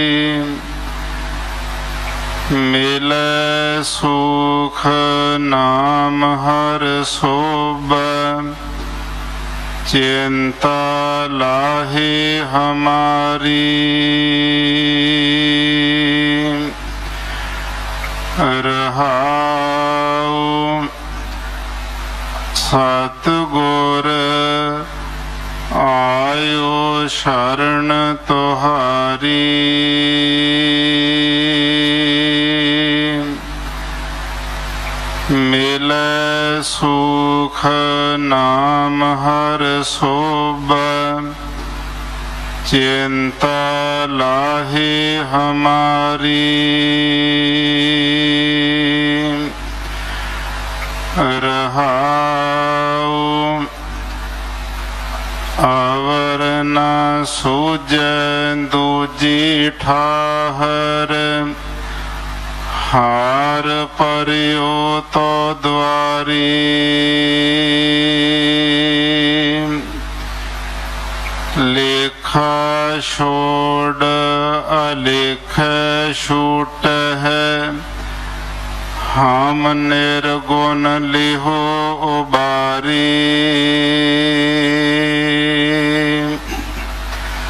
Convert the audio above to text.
मिलै सुख नाम हर सोबै, चिंता लाहे हमारी। रहाओ सतगुर आयो शरण तुहारी। मिलै सुख नाम हर सोबै, चिंता लाहे हमारी। रहाओ अवर न सूझै दूजी ठाहर, हार परियो तो द्वारी। लेखा छोड़ अलेख छूट है, हम निर्गुण लिहो उबारी।